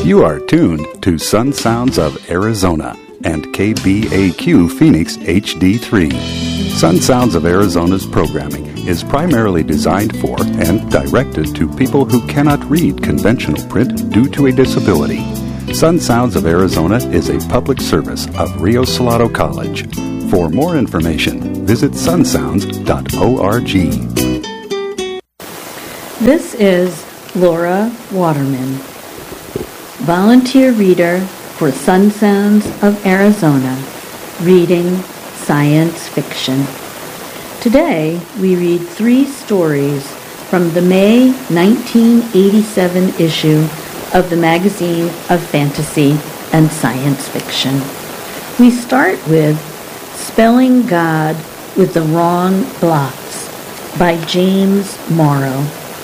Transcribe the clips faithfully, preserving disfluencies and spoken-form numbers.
You are tuned to Sun Sounds of Arizona and K B A Q Phoenix H D three. Sun Sounds of Arizona's programming is primarily designed for and directed to people who cannot read conventional print due to a disability. Sun Sounds of Arizona is a public service of Rio Salado College. For more information, visit sun sounds dot org. This is Laura Waterman, volunteer reader for Sun Sounds of Arizona, reading science fiction. Today, we read three stories from the May nineteen eighty-seven issue of the Magazine of Fantasy and Science Fiction. We start with Spelling God with the Wrong Blocks by James Morrow.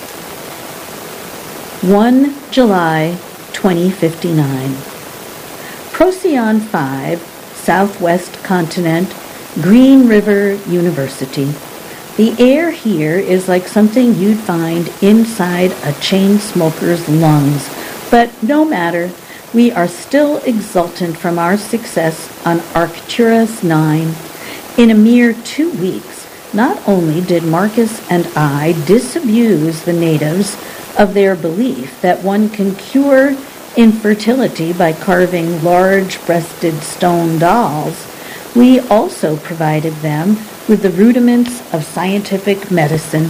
the first of July, twenty fifty-nine. Procyon five, Southwest Continent, Green River University. The air here is like something you'd find inside a chain smoker's lungs. But no matter, we are still exultant from our success on Arcturus nine. In a mere two weeks, not only did Marcus and I disabuse the natives of their belief that one can cure infertility by carving large-breasted stone dolls, we also provided them with the rudiments of scientific medicine.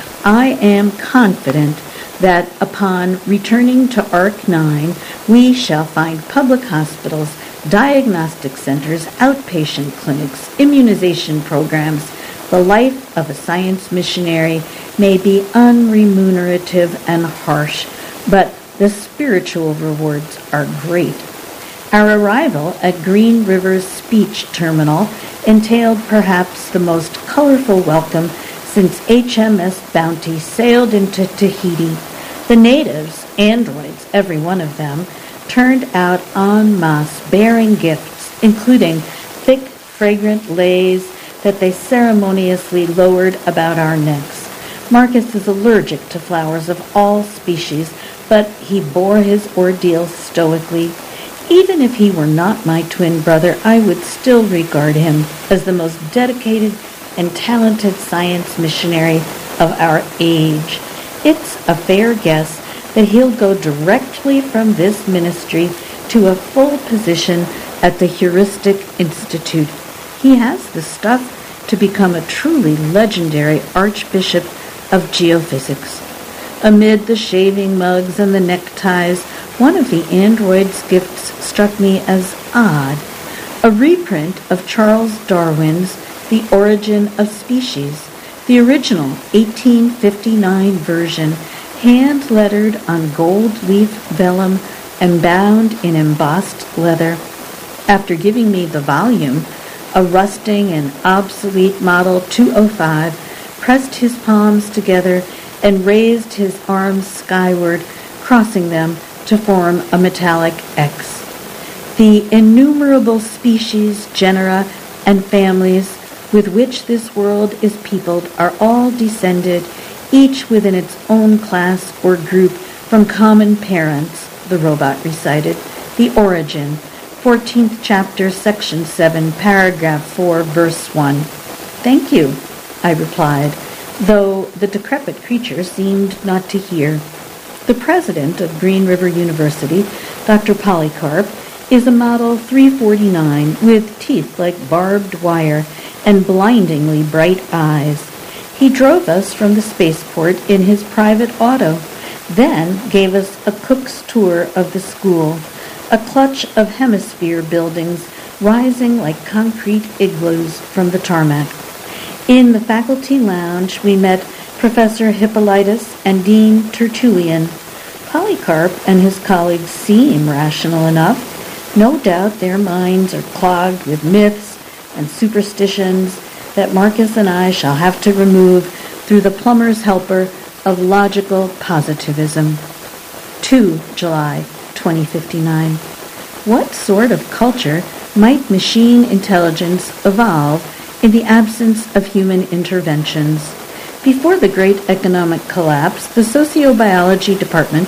I am confident that upon returning to Arc nine, we shall find public hospitals, diagnostic centers, outpatient clinics, immunization programs. The life of a science missionary may be unremunerative and harsh, but the spiritual rewards are great. Our arrival at Green River's speech terminal entailed perhaps the most colorful welcome since H M S Bounty sailed into Tahiti. The natives, androids, every one of them, turned out en masse bearing gifts, including thick, fragrant leis that they ceremoniously lowered about our necks. Marcus is allergic to flowers of all species, but he bore his ordeal stoically. Even if he were not my twin brother, I would still regard him as the most dedicated and talented science missionary of our age. It's a fair guess that he'll go directly from this ministry to a full position at the Heuristic Institute. He has the stuff to become a truly legendary Archbishop of Geophysics. Amid the shaving mugs and the neckties, one of the android's gifts struck me as odd. A reprint of Charles Darwin's The Origin of Species, the original eighteen fifty-nine version, hand-lettered on gold leaf vellum and bound in embossed leather. After giving me the volume, a rusting and obsolete Model two oh five pressed his palms together and raised his arms skyward, crossing them to form a metallic X. The innumerable species, genera, and families with which this world is peopled are all descended, each within its own class or group, from common parents, the robot recited. The Origin, fourteenth chapter, section seven, paragraph four, verse one. Thank you, I replied, though the decrepit creature seemed not to hear. The president of Green River University, Doctor Polycarp, is a Model three forty-nine with teeth like barbed wire and blindingly bright eyes. He drove us from the spaceport in his private auto, then gave us a cook's tour of the school, a clutch of hemisphere buildings rising like concrete igloos from the tarmac. In the faculty lounge, we met Professor Hippolytus and Dean Tertullian. Polycarp and his colleagues seem rational enough. No doubt their minds are clogged with myths and superstitions that Marcus and I shall have to remove through the plumber's helper of logical positivism. the second of July, twenty fifty-nine. What sort of culture might machine intelligence evolve in the absence of human interventions? Before the great economic collapse, the sociobiology department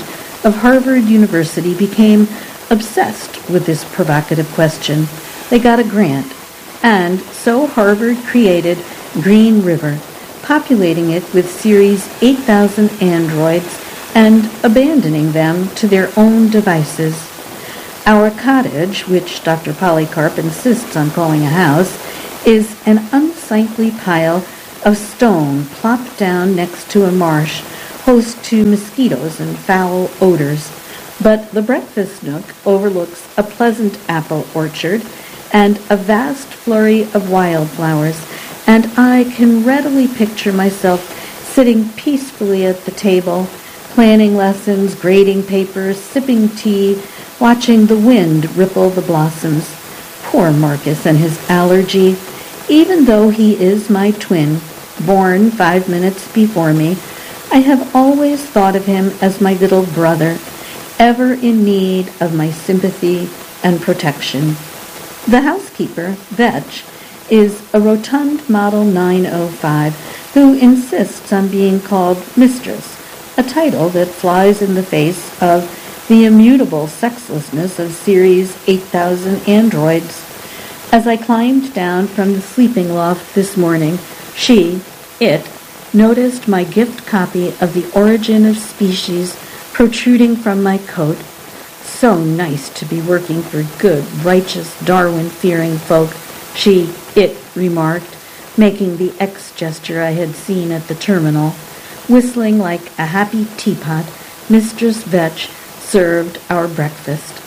of Harvard University became obsessed with this provocative question. They got a grant, and so Harvard created Green River, populating it with Series eight thousand androids and abandoning them to their own devices. Our cottage, which Doctor Polycarp insists on calling a house, is an unsightly pile of stone plopped down next to a marsh, host to mosquitoes and foul odors. But the breakfast nook overlooks a pleasant apple orchard and a vast flurry of wildflowers, and I can readily picture myself sitting peacefully at the table, planning lessons, grading papers, sipping tea, watching the wind ripple the blossoms. Poor Marcus and his allergy. Even though he is my twin, born five minutes before me, I have always thought of him as my little brother, ever in need of my sympathy and protection. The housekeeper, Vetch, is a rotund Model nine oh five who insists on being called Mistress, a title that flies in the face of the immutable sexlessness of Series eight thousand androids. As I climbed down from the sleeping loft this morning, she, it, noticed my gift copy of The Origin of Species protruding from my coat. So nice to be working for good, righteous, Darwin-fearing folk, she, it, remarked, making the X gesture I had seen at the terminal. Whistling like a happy teapot, Mistress Vetch served our breakfast.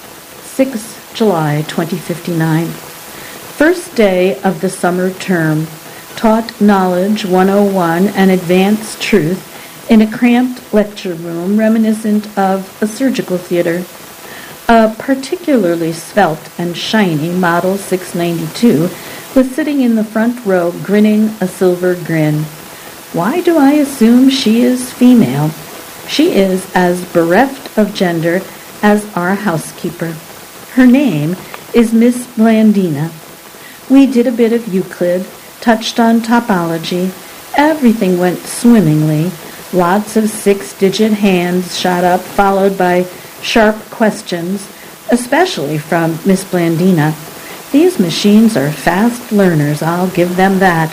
sixth of July, twenty fifty-nine. First day of the summer term. Taught Knowledge one oh one and Advanced Truth in a cramped lecture room reminiscent of a surgical theater. A particularly svelte and shiny Model six ninety-two was sitting in the front row grinning a silver grin. Why do I assume she is female? She is as bereft of gender as our housekeeper. Her name is Miss Blandina. We did a bit of Euclid, touched on topology. Everything went swimmingly. Lots of six-digit hands shot up, followed by sharp questions, especially from Miss Blandina. These machines are fast learners, I'll give them that.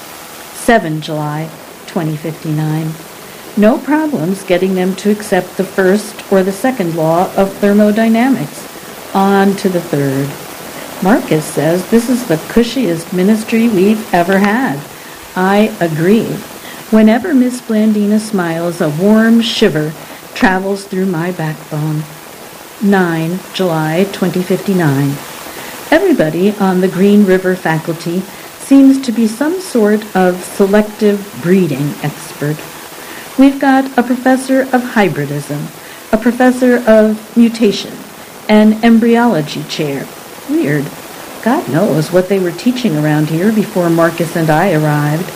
seventh of July, twenty fifty-nine. No problems getting them to accept the first or the second law of thermodynamics. On to the third. Marcus says this is the cushiest ministry we've ever had. I agree. Whenever Miss Blandina smiles, a warm shiver travels through my backbone. ninth of July, twenty fifty-nine. Everybody on the Green River faculty seems to be some sort of selective breeding expert. We've got a professor of hybridism, a professor of mutation, an embryology chair. Weird. God knows what they were teaching around here before Marcus and I arrived.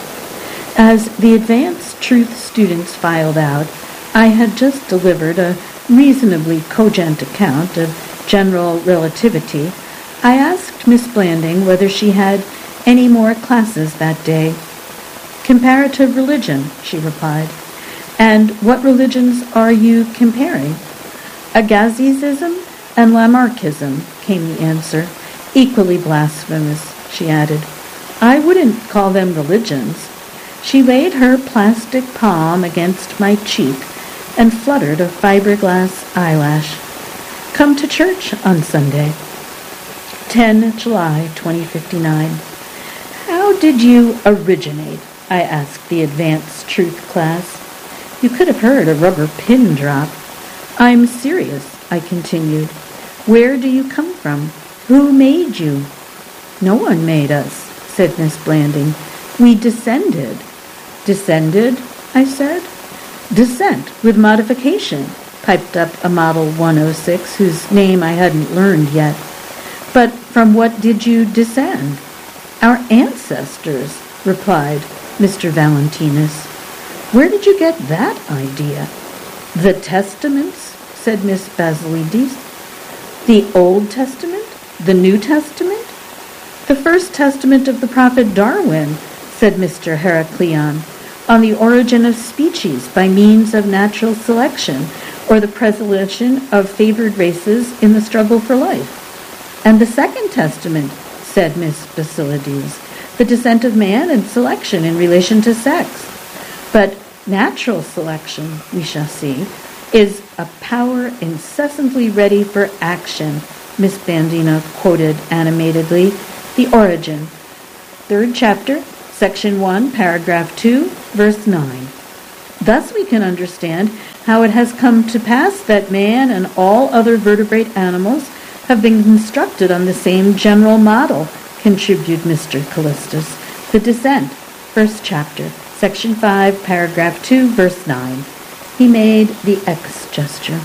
As the Advanced Truth students filed out, I had just delivered a reasonably cogent account of general relativity. I asked Miss Blanding whether she had any more classes that day. Comparative religion, she replied. And what religions are you comparing? Agassizism and Lamarckism, came the answer. Equally blasphemous, she added. I wouldn't call them religions. She laid her plastic palm against my cheek and fluttered a fiberglass eyelash. Come to church on Sunday. tenth of July, twenty fifty-nine. How did you originate? I asked the Advanced Truth class. You could have heard a rubber pin drop. I'm serious, I continued. Where do you come from? Who made you? No one made us, said Miss Blanding. We descended. Descended, I said. Descent with modification, piped up a Model one oh six whose name I hadn't learned yet. But from what did you descend? Our ancestors, replied Mister Valentinus. Where did you get that idea? The Testaments, said Miss Basilides. The Old Testament? The New Testament? The First Testament of the prophet Darwin, said Mister Heracleon, on the origin of species by means of natural selection, or the preservation of favored races in the struggle for life. And the Second Testament, said Miss Basilides, the descent of man and selection in relation to sex. But natural selection, we shall see, is a power incessantly ready for action, Miss Bandina quoted animatedly, The Origin, third chapter, section one, paragraph two, verse nine. Thus we can understand how it has come to pass that man and all other vertebrate animals have been constructed on the same general model, contributed Mister Callistus. The Descent, first chapter, section five, paragraph two, verse nine. He made the X gesture.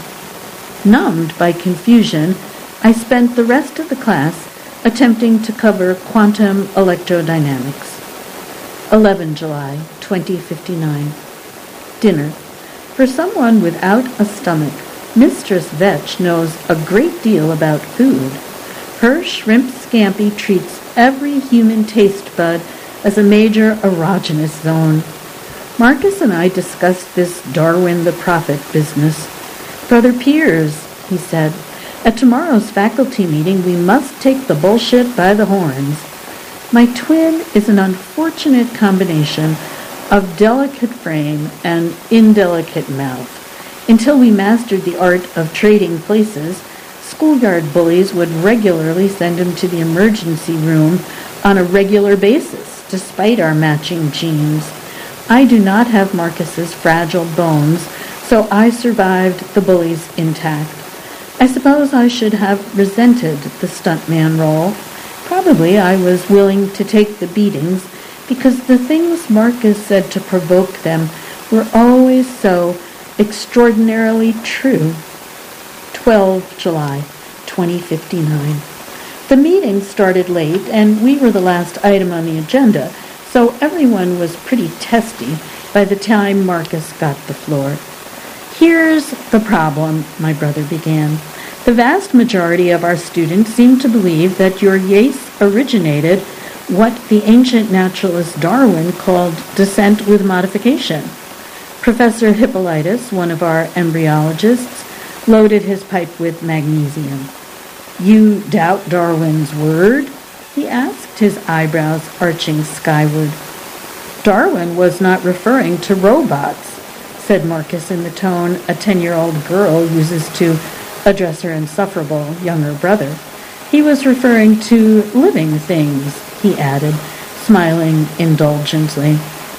Numbed by confusion, I spent the rest of the class attempting to cover quantum electrodynamics. eleventh July, twenty fifty-nine. Dinner. For someone without a stomach, Mistress Vetch knows a great deal about food. Her shrimp scampi treats every human taste bud as a major erogenous zone. Marcus and I discussed this Darwin the Prophet business. Brother Piers, he said, at tomorrow's faculty meeting we must take the bullshit by the horns. My twin is an unfortunate combination of delicate frame and indelicate mouth. Until we mastered the art of trading places, schoolyard bullies would regularly send him to the emergency room on a regular basis, despite our matching genes. I do not have Marcus's fragile bones, so I survived the bullies intact. I suppose I should have resented the stuntman role. Probably I was willing to take the beatings because the things Marcus said to provoke them were always so extraordinarily true. twelfth July, twenty fifty-nine. The meeting started late, and we were the last item on the agenda, so everyone was pretty testy by the time Marcus got the floor. Here's the problem, my brother began. The vast majority of our students seem to believe that your Yeats originated what the ancient naturalist Darwin called descent with modification. Professor Hippolytus, one of our embryologists, loaded his pipe with magnesium. You doubt Darwin's word? He asked, his eyebrows arching skyward. Darwin was not referring to robots, said Marcus in the tone a ten-year-old girl uses to address her insufferable younger brother. He was referring to living things, he added, smiling indulgently.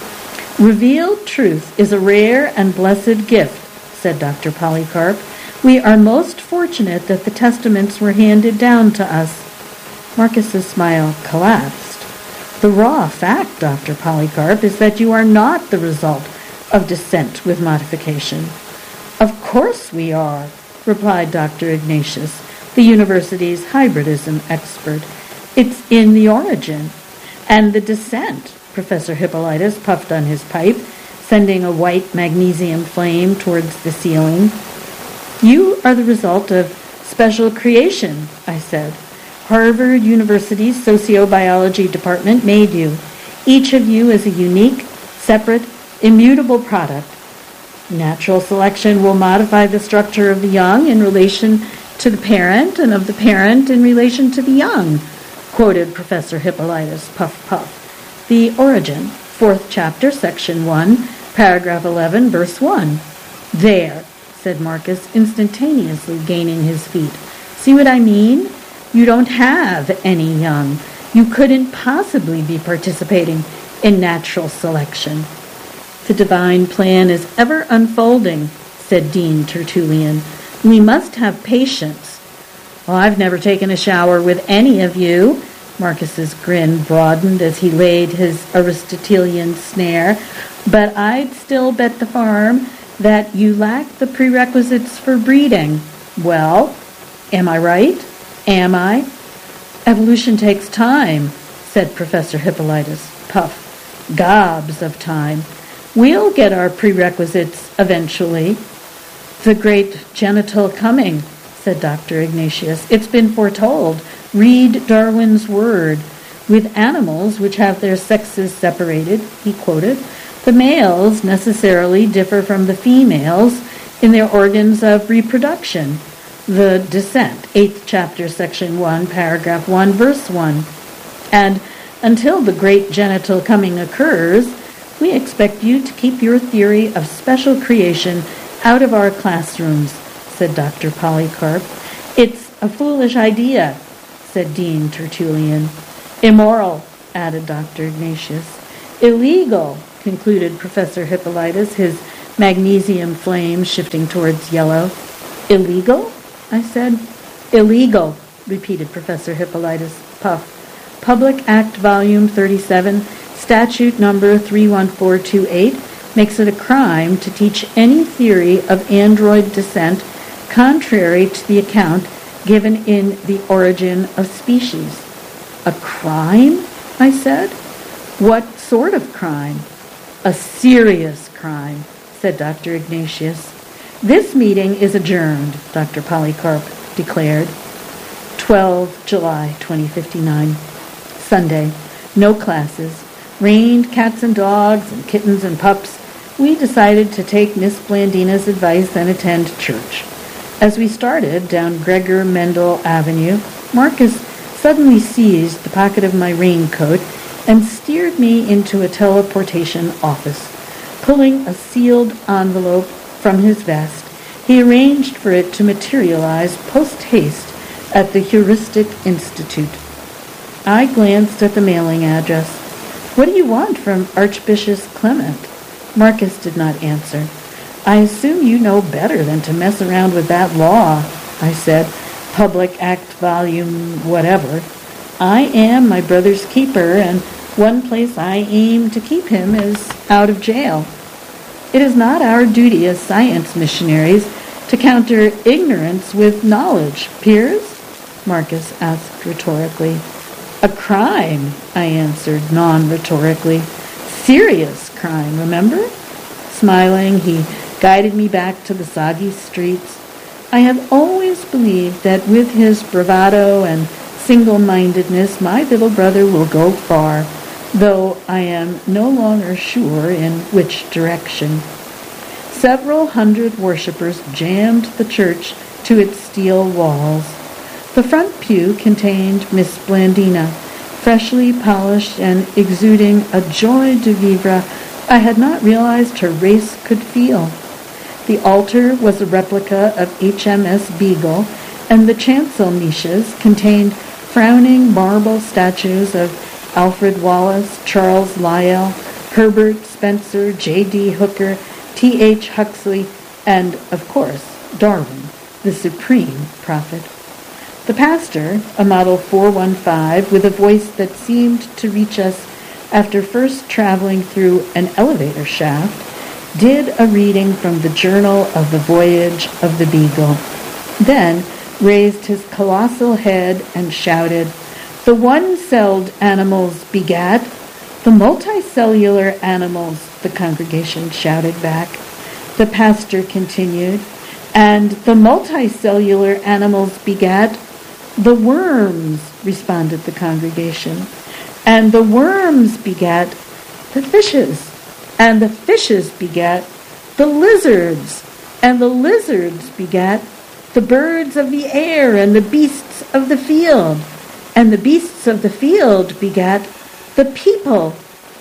Revealed truth is a rare and blessed gift, said Doctor Polycarp. We are most fortunate that the testaments were handed down to us. Marcus's smile collapsed. The raw fact, Doctor Polycarp, is that you are not the result of descent with modification. Of course we are, replied Doctor Ignatius, the university's hybridism expert. It's in the origin. And the descent, Professor Hippolytus puffed on his pipe, sending a white magnesium flame towards the ceiling. You are the result of special creation, I said. Harvard University's sociobiology department made you. Each of you is a unique, separate, immutable product. Natural selection will modify the structure of the young in relation to the parent and of the parent in relation to the young, quoted Professor Hippolytus, puff, puff. The Origin, fourth chapter, section one, paragraph eleven, verse one. There, said Marcus, instantaneously gaining his feet. See what I mean? You don't have any young. You couldn't possibly be participating in natural selection. The divine plan is ever unfolding, said Dean Tertullian. We must have patience. Well, I've never taken a shower with any of you. Marcus's grin broadened as he laid his Aristotelian snare. But I'd still bet the farm that you lack the prerequisites for breeding. Well, am I right? Am I? Evolution takes time, said Professor Hippolytus. Puff. Gobs of time. We'll get our prerequisites eventually. The great genital coming, said Doctor Ignatius. It's been foretold. Read Darwin's word. With animals which have their sexes separated, he quoted, the males necessarily differ from the females in their organs of reproduction. The Descent, eighth chapter, section one, paragraph one, verse one. And until the great genital coming occurs, we expect you to keep your theory of special creation out of our classrooms, said Doctor Polycarp. It's a foolish idea, said Dean Tertullian. Immoral, added Doctor Ignatius. Illegal, concluded Professor Hippolytus, his magnesium flame shifting towards yellow. Illegal? I said. Illegal, repeated Professor Hippolytus Puff. Public Act Volume thirty-seven, Statute Number three one four two eight, makes it a crime to teach any theory of android descent contrary to the account given in The Origin of Species. A crime? I said. What sort of crime? A serious crime, said Doctor Ignatius. This meeting is adjourned, Doctor Polycarp declared. twelve July twenty fifty-nine. Sunday. No classes. Rained cats and dogs and kittens and pups. We decided to take Miss Blandina's advice and attend church. As we started down Gregor Mendel Avenue, Marcus suddenly seized the pocket of my raincoat and steered me into a teleportation office. Pulling a sealed envelope from his vest, he arranged for it to materialize post-haste at the Heuristic Institute. I glanced at the mailing address. What do you want from Archbishop Clement? Marcus did not answer. I assume you know better than to mess around with that law, I said. Public Act Volume whatever. I am my brother's keeper, and one place I aim to keep him is out of jail. It is not our duty as science missionaries to counter ignorance with knowledge, Piers? Marcus asked rhetorically. A crime, I answered non-rhetorically. Serious crime, remember? Smiling, he guided me back to the soggy streets. I have always believed that with his bravado and single-mindedness, my little brother will go far, though I am no longer sure in which direction. Several hundred worshippers jammed the church to its steel walls. The front pew contained Miss Blandina, freshly polished and exuding a joie de vivre I had not realized her race could feel. The altar was a replica of H M S Beagle, and the chancel niches contained frowning marble statues of Alfred Wallace, Charles Lyell, Herbert Spencer, J D Hooker, T H Huxley, and, of course, Darwin, the supreme prophet. The pastor, a model four one five with a voice that seemed to reach us after first traveling through an elevator shaft, did a reading from the Journal of the Voyage of the Beagle, then raised his colossal head and shouted, "The one-celled animals begat, the multicellular animals," the congregation shouted back. The pastor continued, "And the multicellular animals begat, the worms," responded the congregation. "And the worms begat the fishes, and the fishes begat the lizards, and the lizards begat the birds of the air and the beasts of the field, and the beasts of the field begat the people,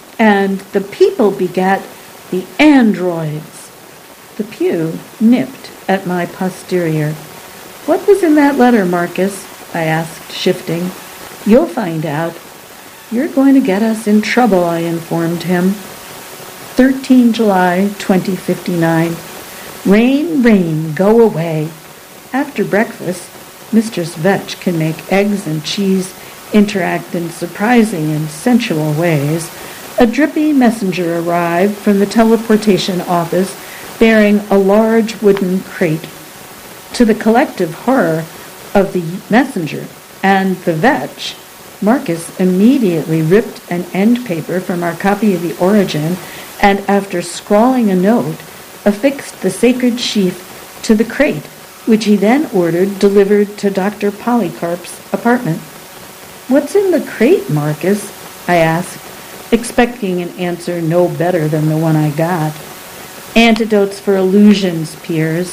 and the people begat the androids." The pew nipped at my posterior. "What was in that letter, Marcus?" I asked, shifting. "You'll find out." "You're going to get us in trouble," I informed him. thirteen July twenty fifty-nine. Rain, rain, go away. After breakfast, Mistress Vetch can make eggs and cheese interact in surprising and sensual ways. A drippy messenger arrived from the teleportation office bearing a large wooden crate. To the collective horror of the messenger and the Vetch, Marcus immediately ripped an end paper from our copy of The Origin and, after scrawling a note, affixed the sacred sheath to the crate, which he then ordered delivered to Doctor Polycarp's apartment. "What's in the crate, Marcus?" I asked, expecting an answer no better than the one I got. Antidotes for Illusions, Peers.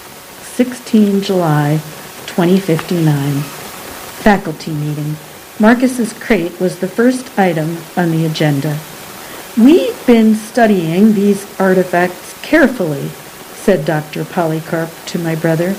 sixteen July twenty fifty-nine. Faculty meeting. Marcus's crate was the first item on the agenda. "We've been studying these artifacts carefully," said Doctor Polycarp to my brother.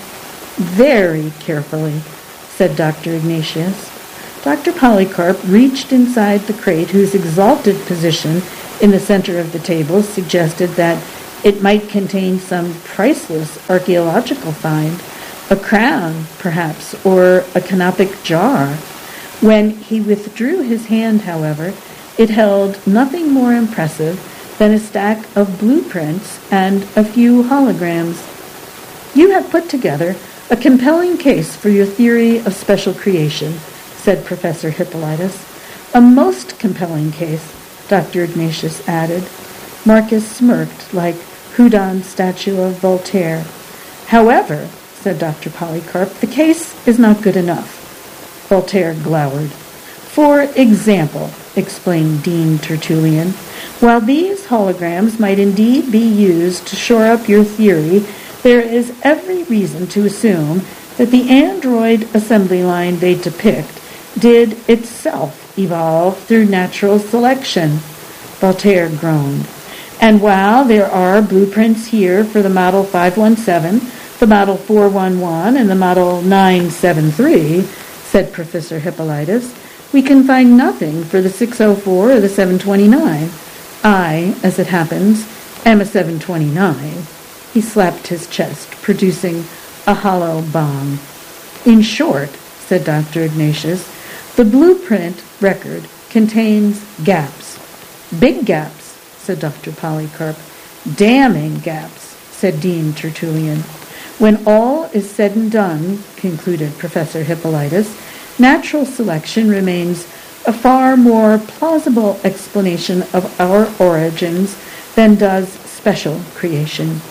"Very carefully," said Doctor Ignatius. Doctor Polycarp reached inside the crate, whose exalted position in the center of the table suggested that it might contain some priceless archaeological find, a crown, perhaps, or a canopic jar. When he withdrew his hand, however, it held nothing more impressive than a stack of blueprints and a few holograms. "You have put together a compelling case for your theory of special creation," said Professor Hippolytus. "A most compelling case," Doctor Ignatius added. Marcus smirked like Houdon's statue of Voltaire. "However," said Doctor Polycarp, "the case is not good enough." Voltaire glowered. "For example," explained Dean Tertullian, "while these holograms might indeed be used to shore up your theory, there is every reason to assume that the android assembly line they depict did itself evolve through natural selection." Voltaire groaned. "And while there are blueprints here for the Model five one seven, the Model four one one, and the Model nine seven three, said Professor Hippolytus, "we can find nothing for the six oh four or the seven twenty-nine. I, as it happens, am a seven twenty-nine. He slapped his chest, producing a hollow bong. "In short," said Doctor Ignatius, "the blueprint record contains gaps." "Big gaps," said Doctor Polycarp. "Damning gaps," said Dean Tertullian. "When all is said and done," concluded Professor Hippolytus, "natural selection remains a far more plausible explanation of our origins than does special creation."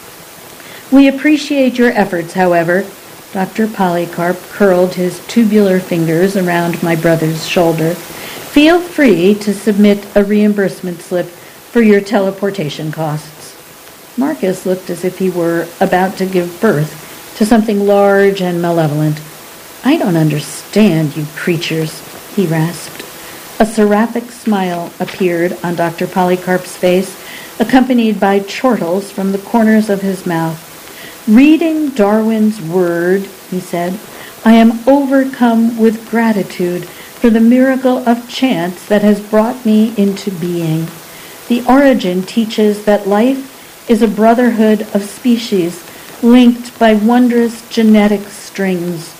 "We appreciate your efforts, however." Doctor Polycarp curled his tubular fingers around my brother's shoulder. "Feel free to submit a reimbursement slip for your teleportation costs." Marcus looked as if he were about to give birth to something large and malevolent. "I don't understand you creatures," he rasped. A seraphic smile appeared on Doctor Polycarp's face, accompanied by chortles from the corners of his mouth. "Reading Darwin's word," he said, "I am overcome with gratitude for the miracle of chance that has brought me into being. The origin teaches that life is a brotherhood of species linked by wondrous genetic strings.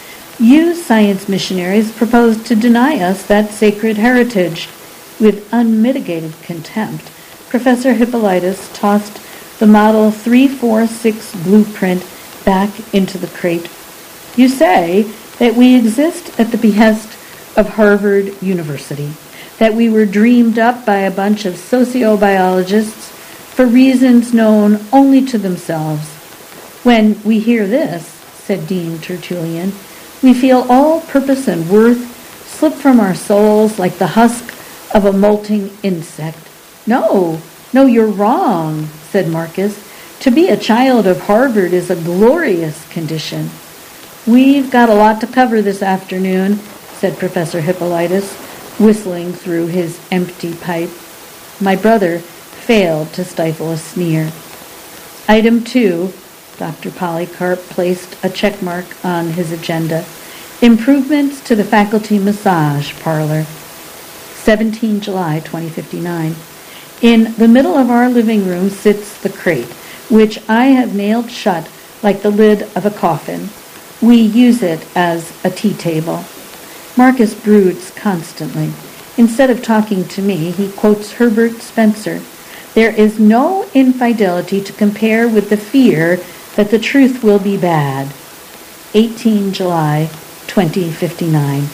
You science missionaries propose to deny us that sacred heritage." With unmitigated contempt, Professor Hippolytus tossed the Model three forty-six blueprint back into the crate. "You say that we exist at the behest of Harvard University, that we were dreamed up by a bunch of sociobiologists for reasons known only to themselves. When we hear this," said Dean Tertullian, "we feel all purpose and worth slip from our souls like the husk of a molting insect." "No, no, you're wrong," said Marcus. "To be a child of Harvard is a glorious condition." "We've got a lot to cover this afternoon," said Professor Hippolytus, whistling through his empty pipe. My brother failed to stifle a sneer. Item two, Doctor Polycarp placed a check mark on his agenda. Improvements to the faculty massage parlor. seventeen July twenty fifty-nine. In the middle of our living room sits the crate, which I have nailed shut like the lid of a coffin. We use it as a tea table. Marcus broods constantly. Instead of talking to me, he quotes Herbert Spencer. "There is no infidelity to compare with the fear that the truth will be bad." eighteen July twenty fifty-nine.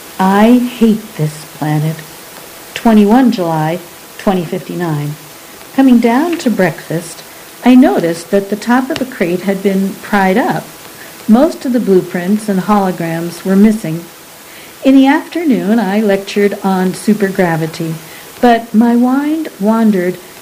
I hate this planet. twenty-one July twenty fifty-nine. Coming down to breakfast, I noticed that the top of the crate had been pried up. Most of the blueprints and holograms were missing. In the afternoon, I lectured on supergravity, but my mind wandered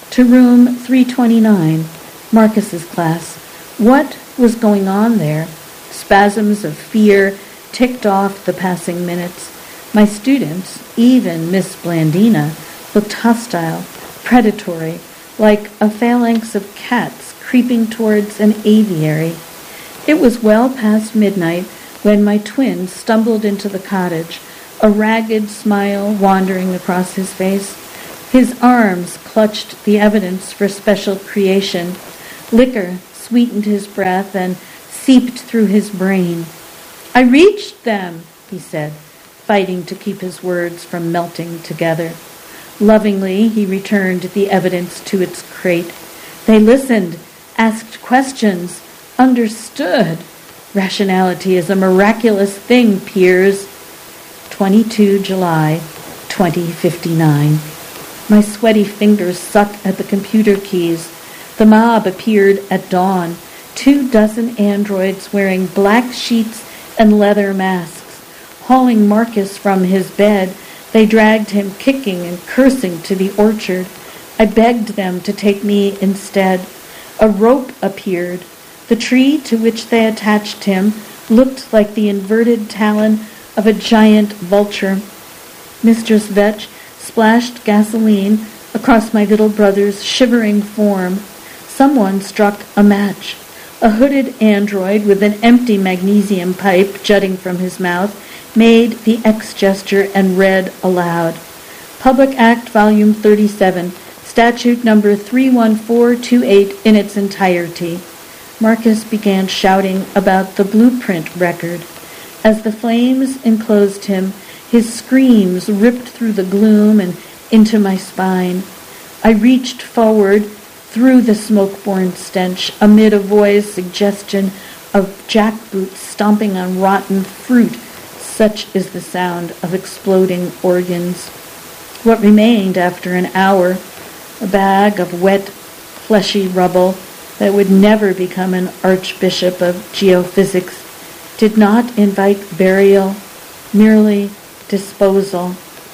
to room three twenty-nine, Marcus's class. What was going on there? Spasms of fear ticked off the passing minutes. My students, even Miss Blandina, looked hostile, predatory, like a phalanx of cats creeping towards an aviary. It was well past midnight when my twin stumbled into the cottage, a ragged smile wandering across his face. His arms clutched the evidence for special creation. Liquor sweetened his breath and seeped through his brain. "I reached them," he said, fighting to keep his words from melting together. Lovingly, he returned the evidence to its crate. They listened, asked questions, understood. Rationality is a miraculous thing, Piers. twenty-second of July, twenty fifty-nine. My sweaty fingers suck at the computer keys. The mob appeared at dawn. Two dozen androids wearing black sheets and leather masks. Hauling Marcus from his bed, they dragged him kicking and cursing to the orchard. I begged them to take me instead. A rope appeared. The tree to which they attached him looked like the inverted talon of a giant vulture. Mistress Vetch splashed gasoline across my little brother's shivering form. Someone struck a match. A hooded android with an empty magnesium pipe jutting from his mouth made the X gesture and read aloud. Public Act Volume thirty-seven, Statute Number three one four two eight in its entirety. Marcus began shouting about the blueprint record. As the flames enclosed him, his screams ripped through the gloom and into my spine. I reached forward through the smoke-borne stench amid a voice suggestion of jackboots stomping on rotten fruit. Such is the sound of exploding organs. What remained after an hour, a bag of wet, fleshy rubble that would never become an archbishop of geophysics, did not invite burial, merely disposal.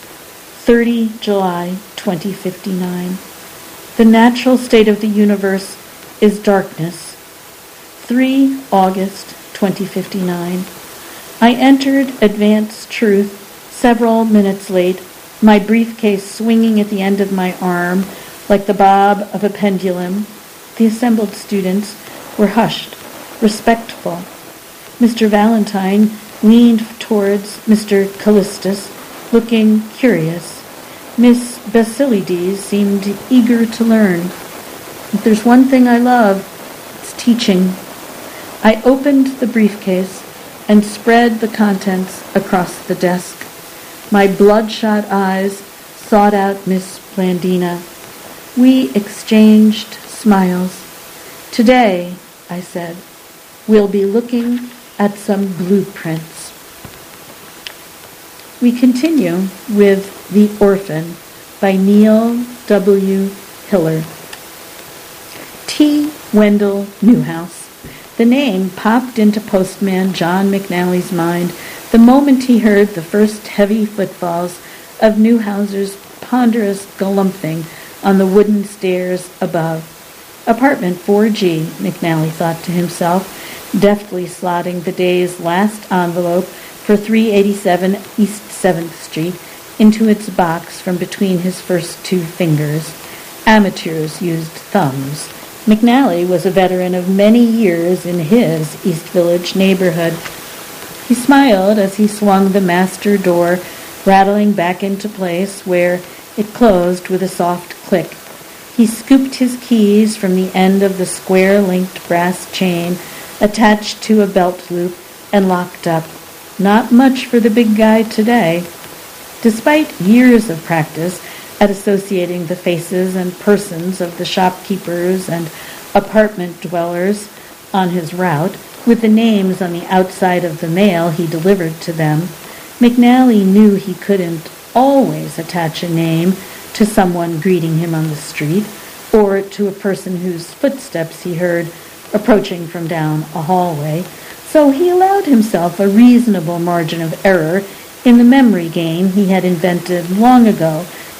thirtieth of July, twenty fifty-nine. The natural state of the universe is darkness. third of August, twenty fifty-nine. I entered Advanced Truth several minutes late, my briefcase swinging at the end of my arm like the bob of a pendulum. The assembled students were hushed, respectful. Mister Valentine leaned towards Mister Callistus, looking curious. Miss Basilides seemed eager to learn. If there's one thing I love, it's teaching. I opened the briefcase and spread the contents across the desk. My bloodshot eyes sought out Miss Blandina. We exchanged smiles. Today, I said, we'll be looking at some blueprints. We continue with The Orphan by Neil W. Hiller. T. Wendell Newhouse. The name popped into Postman John McNally's mind the moment he heard the first heavy footfalls of Newhouser's ponderous galumphing on the wooden stairs above. Apartment four G, McNally thought to himself, deftly slotting the day's last envelope for three eighty-seven East seventh Street into its box from between his first two fingers. Amateurs used thumbs. McNally was a veteran of many years in his East Village neighborhood. He smiled as he swung the master door, rattling back into place where it closed with a soft click. He scooped his keys from the end of the square-linked brass chain attached to a belt loop and locked up. Not much for the big guy today. Despite years of practice at associating the faces and persons of the shopkeepers and apartment dwellers on his route with the names on the outside of the mail he delivered to them, McNally knew he couldn't always attach a name to someone greeting him on the street or to a person whose footsteps he heard approaching from down a hallway, so he allowed himself a reasonable margin of error in the memory game he had invented long ago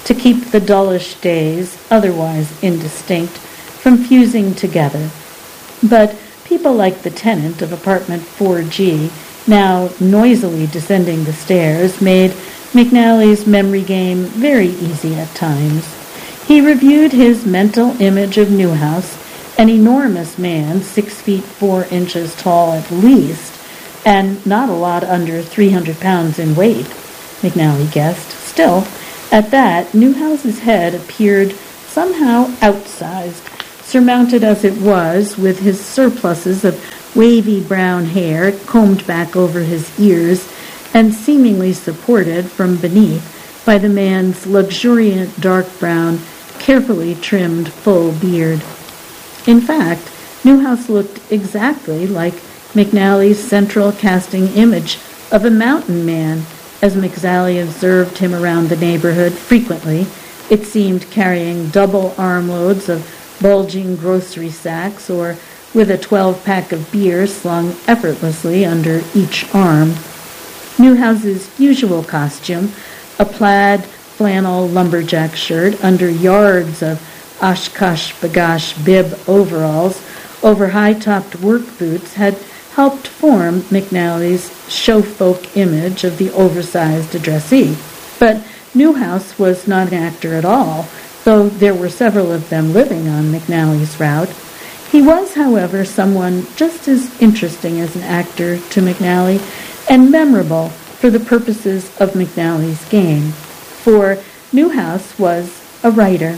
to keep the dullish days, otherwise indistinct, from fusing together. But people like the tenant of apartment four G, now noisily descending the stairs, made McNally's memory game very easy at times. He reviewed his mental image of Newhouse, an enormous man, six feet four inches tall at least, and not a lot under three hundred pounds in weight, McNally guessed. Still, at that, Newhouse's head appeared somehow outsized, surmounted as it was with his surpluses of wavy brown hair combed back over his ears and seemingly supported from beneath by the man's luxuriant dark brown, carefully trimmed full beard. In fact, Newhouse looked exactly like McNally's central casting image of a mountain man, as McSally observed him around the neighborhood frequently, it seemed carrying double armloads of bulging grocery sacks or with a twelve-pack of beer slung effortlessly under each arm. Newhouse's usual costume, a plaid flannel lumberjack shirt under yards of Oshkosh B'gosh bib overalls over high-topped work boots, had helped form McNally's showfolk image of the oversized addressee. But Newhouse was not an actor at all, though there were several of them living on McNally's route. He was, however, someone just as interesting as an actor to McNally and memorable for the purposes of McNally's game, for Newhouse was a writer.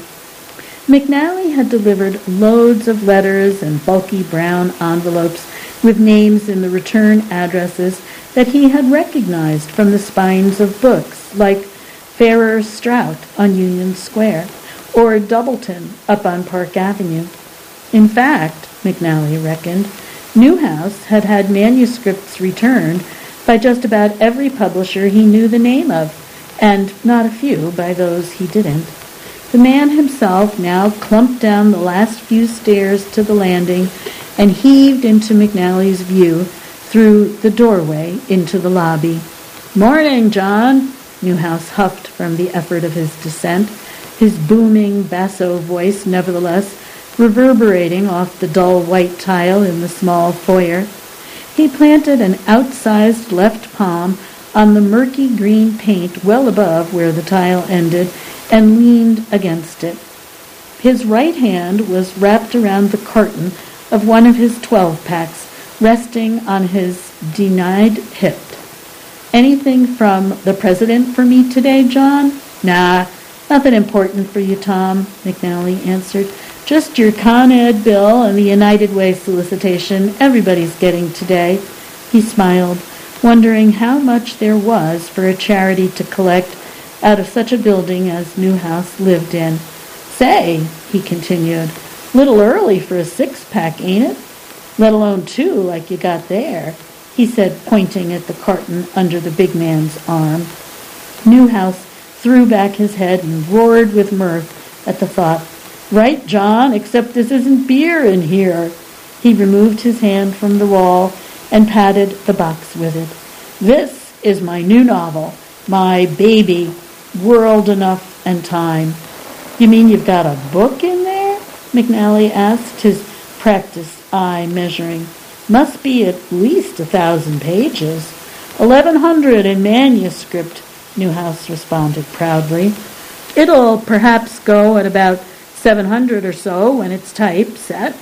McNally had delivered loads of letters and bulky brown envelopes with names in the return addresses that he had recognized from the spines of books, like Farrer Strout on Union Square, or Doubleton up on Park Avenue. In fact, McNally reckoned, Newhouse had had manuscripts returned by just about every publisher he knew the name of, and not a few by those he didn't. The man himself now clumped down the last few stairs to the landing and heaved into McNally's view through the doorway into the lobby. "Morning, John," Newhouse huffed from the effort of his descent, his booming basso voice nevertheless reverberating off the dull white tile in the small foyer. He planted an outsized left palm on the murky green paint well above where the tile ended and leaned against it. His right hand was wrapped around the carton of one of his twelve-packs, resting on his denied hip. "Anything from the president for me today, John?" "Nah, nothing important for you, Tom," McNally answered. "Just your Con Ed bill and the United Way solicitation everybody's getting today." He smiled, wondering how much there was for a charity to collect out of such a building as Newhouse lived in. "Say," he continued, "little early for a six-pack, ain't it? Let alone two like you got there," he said, pointing at the carton under the big man's arm. Newhouse threw back his head and roared with mirth at the thought. "Right, John, except this isn't beer in here." He removed his hand from the wall and patted the box with it. "This is my new novel, my baby, World Enough and Time." "You mean you've got a book in there?" McNally asked, his practiced eye measuring. "Must be at least a thousand pages." Eleven hundred in manuscript," Newhouse responded proudly. "It'll perhaps go at about seven hundred or so when it's typeset."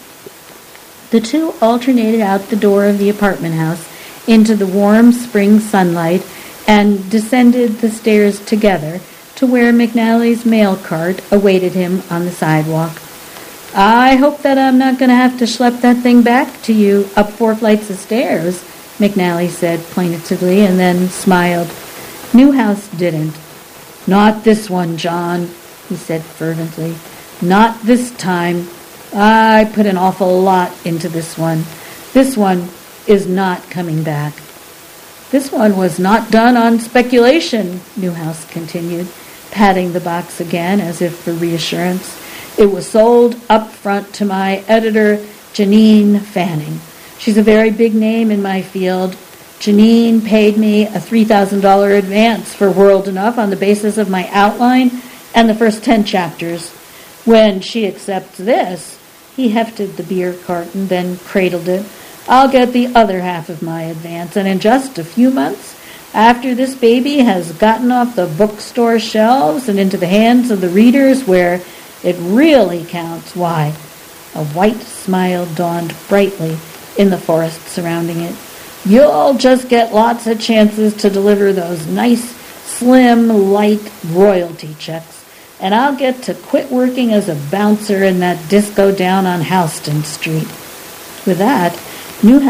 The two alternated out the door of the apartment house into the warm spring sunlight and descended the stairs together to where McNally's mail cart awaited him on the sidewalk. "I hope that I'm not going to have to schlep that thing back to you up four flights of stairs," McNally said plaintively, and then smiled. Newhouse didn't. "Not this one, John," he said fervently. "Not this time. I put an awful lot into this one. This one is not coming back." "This one was not done on speculation," Newhouse continued, patting the box again as if for reassurance. "It was sold up front to my editor, Janine Fanning. She's a very big name in my field. Janine paid me a three thousand dollars advance for World Enough on the basis of my outline and the first ten chapters. When she accepts this, he hefted the beer carton, then cradled it. I'll get the other half of my advance, and in just a few months, after this baby has gotten off the bookstore shelves and into the hands of the readers where it really counts, why, a white smile dawned brightly in the forest surrounding it. You'll just get lots of chances to deliver those nice, slim, light royalty checks, and I'll get to quit working as a bouncer in that disco down on Houston Street. With that, New